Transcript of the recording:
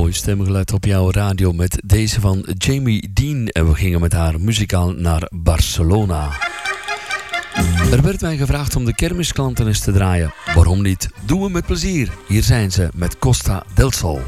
mooi stemgeluid op jouw radio met deze van Jamie Dean. En we gingen met haar muzikaal naar Barcelona. Er werd mij gevraagd om de kermisklanten eens te draaien. Waarom niet? Doen we met plezier. Hier zijn ze met Costa del Sol.